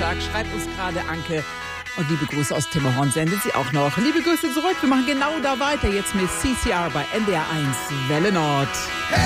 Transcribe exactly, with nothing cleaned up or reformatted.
Montag, schreibt uns gerade Anke. Und liebe Grüße aus Timmerhorn sendet sie auch noch. Liebe Grüße zurück, wir machen genau da weiter. Jetzt mit C C R bei N D R eins Welle Nord.